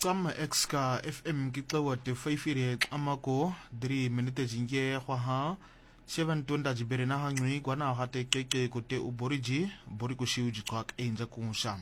Tsama exka FM kitlawa te 5 amako 3 minute jinge ha 7 tonda jiberena hangwi kwana hate keke kote uboriji bori kushiuji kwak enza kunsham.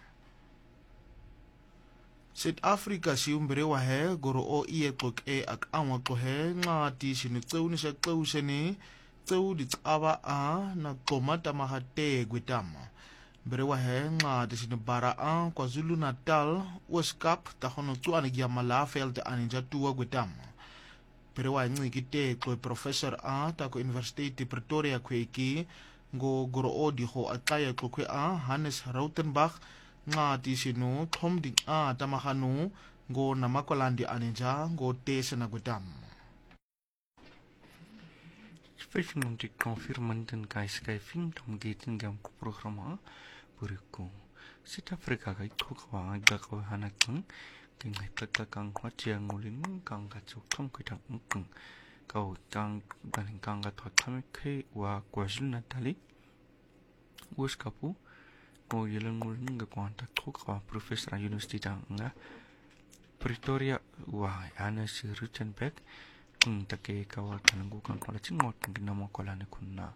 South Africa siumbere wa he goro o iye tlok ak anwa klohe ngati shini tsewni sha tsewsheni tsew di tsaba a na tomata mahate gwitama. Bere wa he ngati shini bara a KwaZulu Natal Weskaap tahono tuane gia Malafeld aninja tuwa gwitama. Bere wa ngikite klo professor a tako University Pretoria kweki ngo goro o di ho ataya klokwe a Hannes Rautenbach ngati shinu thomding a tamahanu ngo namakolandi aninja ngo tese na gwitama. Special om te confirmanden kaiskyfing om gaten gam programma buriku. South Africa kai thokwa gakwa hanakang kingai takakang hwachia ngulin kang gachuk thong kwitang ngkang kau kang galing kang gathotame khe wa KwaZulu Natal Weskaap ko yelang ngulin gakwanta thokwa professor university nga Pretoria wa Hannes Rautenbach take kawal kanangu kan kolaching ngot ginamo kolane kunna.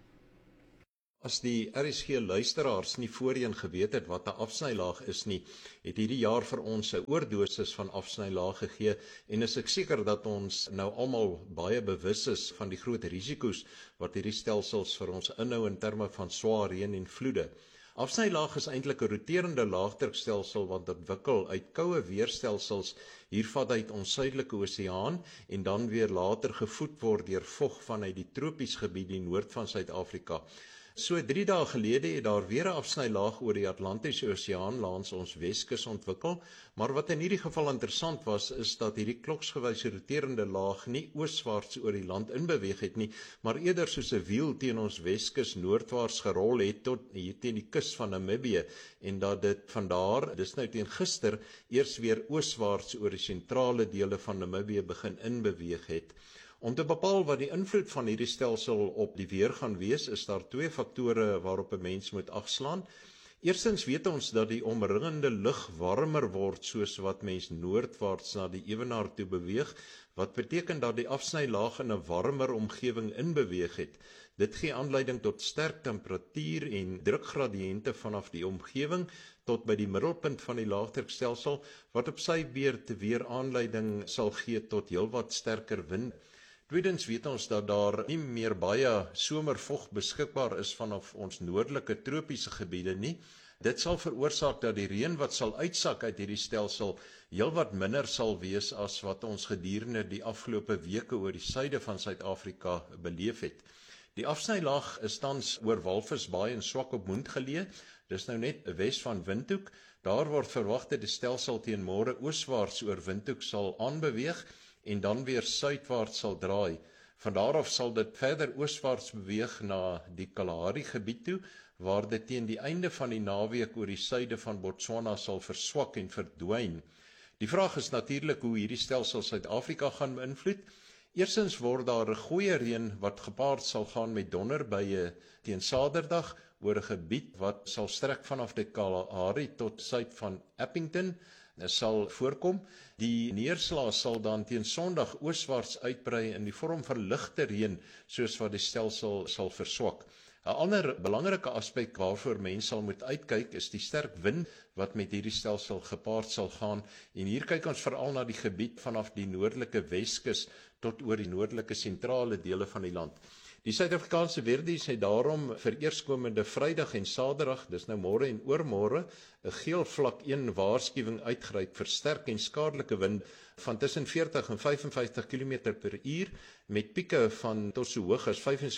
As die RSG luisteraars nie voorheen geweet het wat 'n afsnylaag is nie, het hierdie jaar vir ons 'n oordosis van afsnylaag gegee en is ek seker dat ons nou almal baie bewus is van die groot risiko's wat hierdie stelsels vir ons inhou in terme van swaar reën en vloede. Afsnylaag is eintlik 'n roterende laagdrukstelsel wat ontwikkel uit koue weerstelsels hiervat uit ons suidelike oseaan en dan weer later gevoed word deur vog vanuit die tropiese gebied die noord van Suid-Afrika. So 3 dae gelede het daar weer 'n afsnylaag oor die Atlantiese Oseaan langs ons Weskus ontwikkel, maar wat in hierdie geval interessant was, is dat hierdie kloksgewyse roterende laag nie ooswaarts oor die land inbeweeg het nie, maar eerder soos 'n wiel teen ons Weskus noordwaarts gerol het tot hier teen die kus van Namibië en dat dit vandaar, dis nou teen gister, eers weer ooswaarts oor die sentrale dele van Namibië begin inbeweeg het. Om te bepaal wat die invloed van hierdie stelsel op die weer gaan wees, is daar 2 faktore waarop 'n mens moet agslaan. Eerstens weet ons dat die omringende lug warmer word soos wat mens noordwaarts na die ewenaar toe beweeg, wat beteken dat die afsnylaag in 'n warmer omgewing inbeweeg het. Dit gee aanleiding tot sterk temperatuur en drukgradiënte vanaf die omgewing tot by die middelpunt van die laagdrukstelsel, wat op sy beurt weer aanleiding sal gee tot heelwat sterker wind. Tweedens weet ons dat daar nie meer baie somervog beskikbaar is vanaf ons noordelike tropiese gebiede nie. Dit sal veroorsaak dat die reën wat sal uitsak uit hierdie stelsel heelwat minder sal wees as wat ons gedurende die afgelope weke oor die suide van Suid-Afrika beleef het. Die afsnylaag is tans oor Walvisbaai en Swakopmund geleë. Dis nou net wes van Windhoek. Daar word verwag dat die stelsel teen môre ooswaarts oor Windhoek sal aanbeweeg en dan weer suidwaarts sal draai. Van daar af sal dit verder ooswaarts beweeg na die Kalahari gebied toe, waar dit teen die einde van die naweek oor die suide van Botswana sal verswak en verdwyn. Die vraag is natuurlik hoe hierdie stelsel Suid-Afrika gaan beïnvloed. Eerstens word daar 'n goeie reën wat gepaard sal gaan met donderbuie teen Saterdag oor 'n gebied wat sal strek vanaf die Kalahari tot suid van Appington sal voorkom. Die neerslag sal dan teen Sondag ooswaarts uitbrei in die vorm van ligte reën soos wat die stelsel sal verswak. 'n Ander belangrike aspek waarvoor mense sal moet uitkyk is die sterk wind wat met hierdie stelsel gepaard sal gaan en hier kyk ons veral na die gebied vanaf die noordelike Weskus tot oor die noordelike sentrale dele van die land. Die Suid-Afrikaanse Weerdienste het daarom vir eerskomende Vrydag en Saterdag, dis nou môre en oormôre, 'n geel vlak 1 waarskuwing uitgereik vir sterk en skadelike wind van tussen 40 en 55 km/h met pieke van tot so hoog as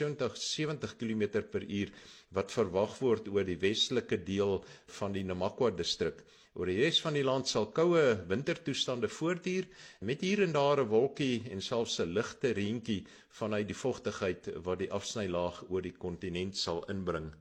75-70 km/h wat verwag word oor die westelike deel van die Namakwa distrik. Oor die res van die land sal koue wintertoestande voortduur met hier en daar 'n wolkie en selfs 'n ligte reentjie vanuit die vogtigheid wat die afsnylaag oor die kontinent sal inbring.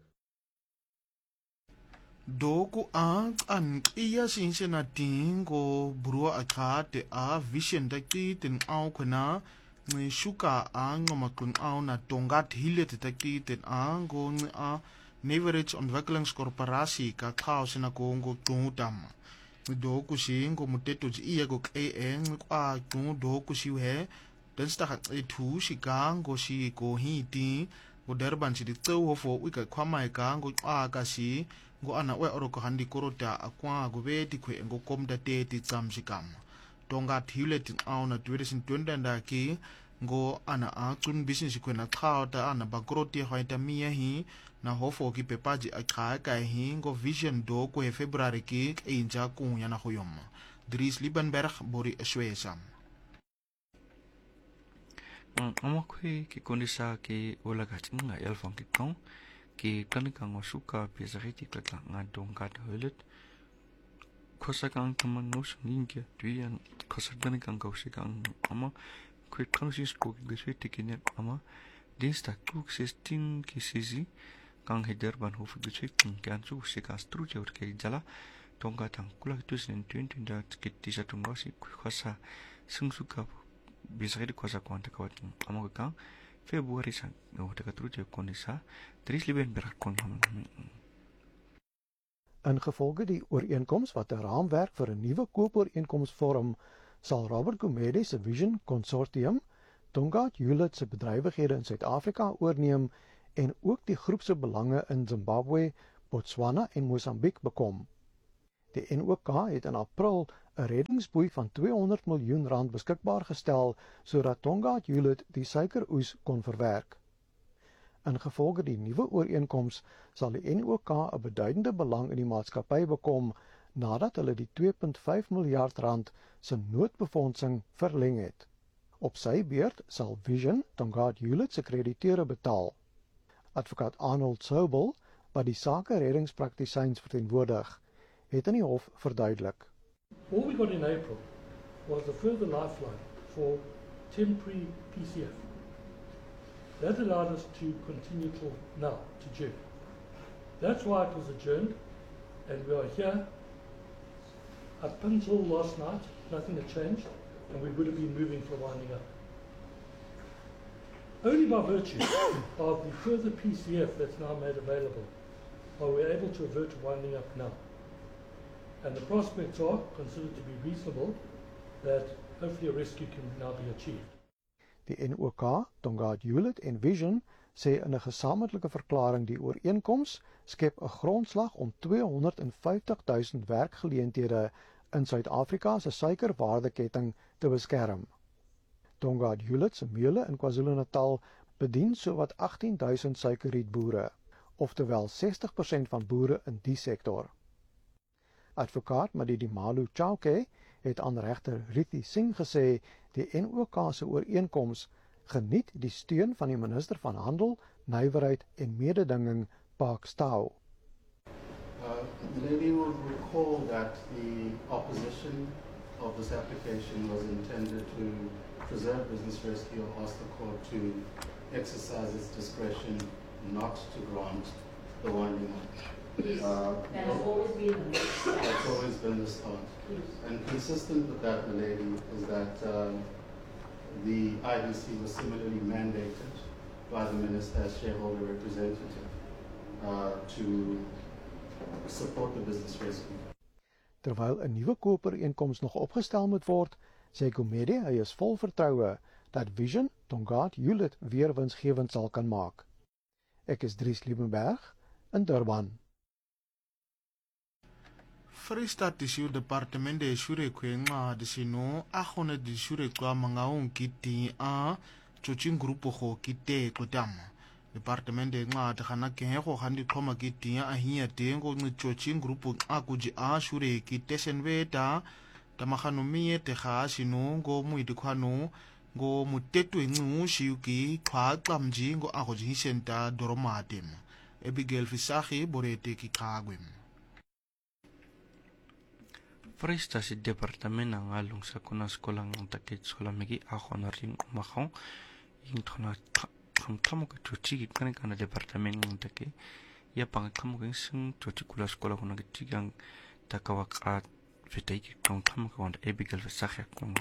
Doku a iya sinse na tingo brua akate a vision taki ten au kona shuka a ngomakun au na tongat hilet taki ten a ngo a Neverage Ontwikkelingskorporasie ka chaos na Kongo tungutama. do kushi ngo muteto iye go KN kwa ngo do kushi he Dinsdag thu shika ngo shi go hiti ngo Durban shi tseu ho fo wika khwama ka ngo ka shi ngo ana we oroko handi korota akwa go be tikwe ngo komda te ti tsam shikam tonga thile ti auna 2020 ki ngo ana a chun business kwena khawta ana bakroti hoita miya hi na hofo ki pepaji a ka hi ngo vision do ko February ki inja kunya na hoyom Dries Liebenberg bori Swesa amakwe ki kondisa ki olagatin nga elfang ki kong ki kanikang osuka pesariti katla nga dongkat hulet kosakang kamangos ninja tuyan kosakanikang kausikang ama kwe kansis ko ki geswete kinya ama Dinsdag 16 ki sisi kang Durban hof geswete kan su sikas truche urke jala tongkatang kulak 2020 da kiti sa tungasi kwasa sungsuka bisakit kuasa kuanta kawat amagakang Februari sa ngotaka truche konisa Dries Liebenberg kon Ingevolge die ooreenkoms wat 'n raamwerk vir 'n nuwe koopooreenkoms vorm, sal Robert Gumede se Vision Consortium Tongaat Hulett se bedrywighede in Suid-Afrika oorneem en ook die groep se belange in Zimbabwe, Botswana en Mosambiek bekom. Die NOK het in April 'n reddingsboei van R200 miljoen beskikbaar gestel sodat Tongaat Hulett die suikeroes kon verwerk. Ingevolge die nuwe ooreenkoms sal die NOK 'n beduidende belang in die maatskappy bekom nadat hulle die R2.5 miljard se noodbefondsing verleng het. Op sy beurt sal Vision Tongaat Hulett se krediteure betaal. Advokaat Arnold Sobel, wat die sake reddingspraktisyns verteenwoordig, het in die hof verduidelik. All we got in April was a further lifeline for temporary PCF. That allowed us to continue till now, to June. That's why it was adjourned, and we are here. Up until last night, nothing had changed, and we would have been moving for winding up. Only by virtue of the further PCF that's now made available are we able to avert to winding up now. And the prospects are considered to be reasonable that hopefully a rescue can now be achieved. Die NOK, Tongaat Hulett en Vision sê in 'n gesamentlike verklaring die ooreenkoms skep 'n grondslag om 250 000 werkgeleenthede in Suid-Afrika se suikerwaardeketting te beskerm. Tongaat Hulett se meule in KwaZulu-Natal bedien sowat 18,000 suikerrietboere, oftewel 60% van boere in die sektor. Advokaat Madidi Malu Chauke het aan regter Rithi Singh gesê die NOK se ooreenkoms geniet die steun van die minister van Handel, Nywerheid en Mededinging, Park Stau. The lady will recall that the opposition of this application was intended to preserve business rescue or ask the court to exercise its discretion not to grant the winding up. That has always been That's always been the stance. And consistent with that, the lady, is that the IBC was similarly mandated by the minister as shareholder representative to support the business rescue. Terwyl 'n nuwe koopooreenkoms nog opgestel moet word, sê Gumede hy is vol vertroue dat Vision Tongaat Hulett weer winsgewend sal kan maak. Ek is Dries Liebenberg in Durban. Freestad dishu departemente shure kwenga disino agone dishure kwa mangaung kiti a chochin grupo go kite kotama departemente nga gana ke go handi khoma kiti a hiya tengo ngi chochin grupo a kuji a shure kite senveta tamagano miye te ga sino ngo muidi khwano ngo mutetwe ngu shiyuki khwaqa mji ngo a go jisenta doromatem Abigail Fisagi borete ki kagwem Freestad si departamen ang alung sa kuna sekolah ng takit sekolah megi ako na rin umakong yung tona kamu ke cuci kan kana departamen ng takit ya pang kamu ke sing cuci kula sekolah kuna ke yang takawakat vetai ke kamu ke want Abigail Fisagi kon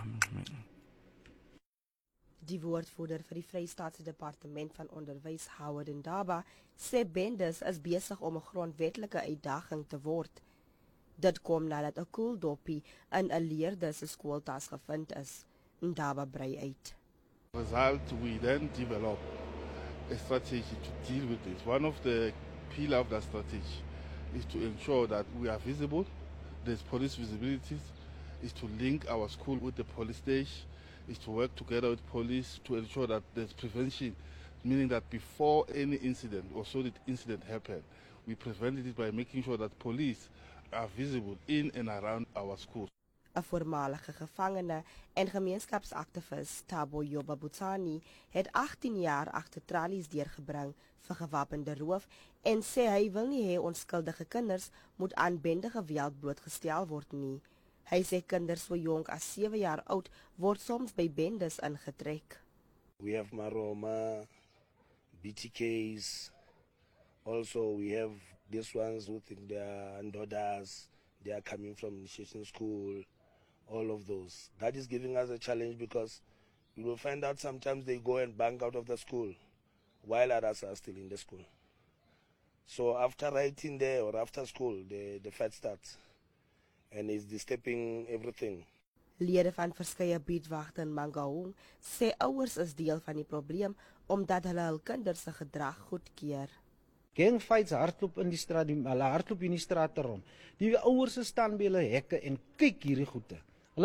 Die woordvoerder vir die Vrystaatse Departement van Onderwys, Howard Ndaba, sê bendes is besig om 'n grondwetlike uitdaging te word. Dit kom nadat 'n koeldoppie in 'n leerder se skooltas gevind is. Ndaba brei uit. Result, we then develop a strategy to deal with this. One of the pillars of that strategy is to ensure that we are visible, there's police visibilities, is to link our school with the police station, is to work together with police to ensure that there's prevention, meaning that before any incident or solid incident happen, we prevented it by making sure that police are visible in and around our schools. 'n Voormalige gevangene en gemeenskapsaktivis, Thabo Yoba Butsani, het 18 jaar agter tralies deurgebring vir gewapende roof en sê hy wil nie hê onskuldige kinders moet aan bende geweld blootgestel word nie. Hy sê kinders so jonk as 7 jaar oud word soms by bendes ingetrek. We have Maroma, BTKs, also we have these ones who think they are Ndodas, they are coming from initiation school, all of those. That is giving us a challenge because you will find out sometimes they go and bunk out of the school while others are still in the school. So after writing there or after school, the fight starts and it's disturbing everything. Lede van verskeie buurtwagte in Mangaung sê ouers is deel van die probleem omdat hulle hul kinders se gedrag goedkeur. Gangfights hardloop in die straat, hulle hardloop in die straat rond. Die ouers staan by hulle hekke en kyk hierdie goede.